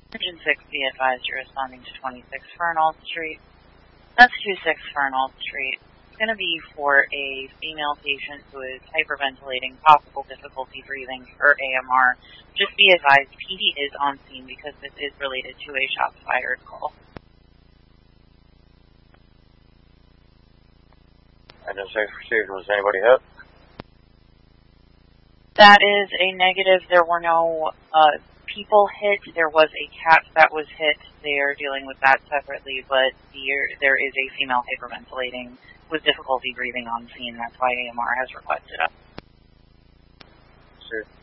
Engine 6, be advised you're responding to 26 Fernald Street. That's 26 Fernald Street. It's going to be for a female patient who is hyperventilating, possible difficulty breathing, or AMR. Just be advised, PD is on scene because this is related to a shots fired call. Engine 6 received. Was anybody hit? That is a negative. There were no people hit. There was a cat that was hit. They are dealing with that separately, but there is a female hyperventilating with difficulty breathing on scene. That's why AMR has requested us. Sure.